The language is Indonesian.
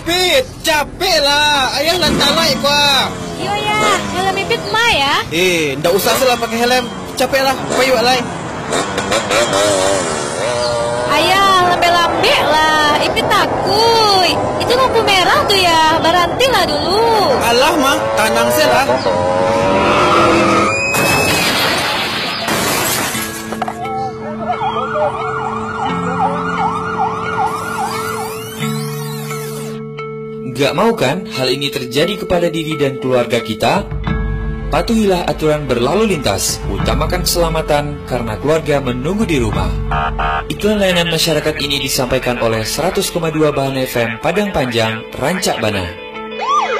Ipit, capek lah. Ayah lantalai kuah. Iya ya, helm Ipit mah ya. Ndak usah salah pakai helm. Capek lah, payu alai. Ayah, lambe-lambe lah. Ipit takut. Itu lampu merah tuh ya, berhenti lah dulu. Alah mah, tanang lah. Gak mau kan hal ini terjadi kepada diri dan keluarga kita? Patuhilah aturan berlalu lintas, utamakan keselamatan karena keluarga menunggu di rumah. Iklan layanan masyarakat ini disampaikan oleh 100,2 Bahan FM Padang Panjang, Rancak Bana.